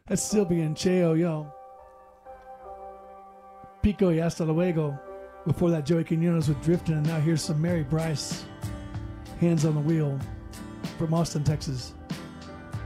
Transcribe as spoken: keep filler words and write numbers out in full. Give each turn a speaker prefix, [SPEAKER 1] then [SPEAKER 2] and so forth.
[SPEAKER 1] That's still being Cheo, yo. Pico y hasta luego. Before that, Joey Quinones with Drifting, and now here's some Mary Bryce, Hands on the Wheel, from Austin, Texas.